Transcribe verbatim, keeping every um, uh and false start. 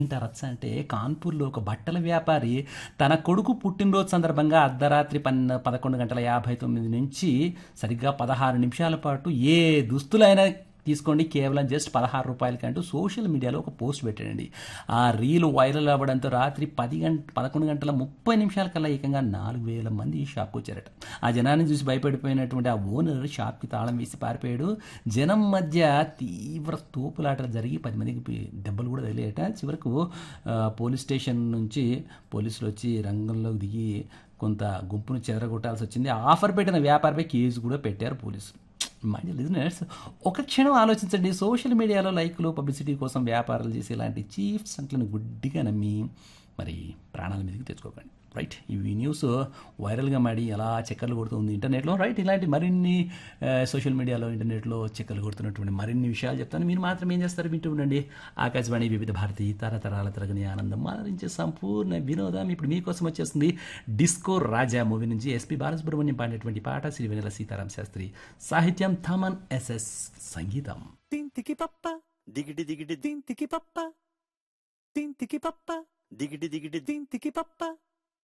ఏంటా రచ్చ అంటే కాన్పూర్‌లో ఒక బట్టల వ్యాపారి తన కొడుకు పుట్టినరోజు సందర్భంగా అర్ధరాత్రి పన్న పదకొండు గంటల యాభై తొమ్మిది నుంచి సరిగ్గా పదహారు నిమిషాల పాటు ఏ దుస్తులైనా తీసుకోండి కేవలం జస్ట్ పదహారు రూపాయలకంటూ సోషల్ మీడియాలో ఒక పోస్ట్ పెట్టాడండి. ఆ రీల్ వైరల్ అవ్వడంతో రాత్రి పది గంట పదకొండు గంటల ముప్పై నిమిషాల కల్లా ఏకంగా నాలుగు వేల మంది షాప్‌కి వచ్చారట. ఆ జనాన్ని చూసి భయపడిపోయినటువంటి ఆ ఓనర్ షాప్‌కి తాళం వేసి పారిపోయాడు. జనం మధ్య తీవ్ర తోపులాటలు జరిగి పది మందికి పి- దెబ్బలు కూడా తగిలాయట. చివరకు ఆ, పోలీస్ స్టేషన్ నుంచి పోలీసులు వచ్చి రంగంలోకి దిగి కొంత గుంపును చెదరగొట్టాల్సి వచ్చింది. ఆఫర్ పెట్టిన వ్యాపారిపై కేసు కూడా పెట్టారు పోలీసులు. మై లిజనర్స్, ఒక క్షణం ఆలోచించండి. సోషల్ మీడియాలో లైక్లు పబ్లిసిటీ కోసం వ్యాపారాలు చేసే ఇలాంటి చీఫ్ సంట్లను గుడ్డిగా నమ్మి మరి ప్రాణాల మీదకి తెచ్చుకోకండి. రైట్, ఇవి న్యూస్ వైరల్గా మాడి ఎలా చెక్కర్లు కొడుతుంది ఇంటర్నెట్లో. రైట్, ఇలాంటి మరిన్ని ఆ, సోషల్ మీడియాలో ఇంటర్నెట్లో చెక్కర్లు కొడుతున్నటువంటి మరిన్ని విషయాలు చెప్తాను. మీరు మాత్రం ఏం చేస్తారు, వింటూ ఉండండి ఆకాశవాణి వివిధ భారతి తరతరాల తరగని ఆనందం ఆదరించే సంపూర్ణ వినోదం. ఇప్పుడు మీకోసం వచ్చేస్తుంది డిస్కో రాజా మూవీ నుంచి ఎస్పి బాలసుబ్రహ్మణ్యం పాడినటువంటి పాట, శ్రీవెన్నెల సీతారాం శాస్త్రి సాహిత్యం, థమన్ ఎస్ఎస్ సంగీతం. తింతికి పప్ప దిగిడి దిగిడి తింతికి పప్ప తింతికి పప్ప దిగిడి దిగిడి తింతికి పప్ప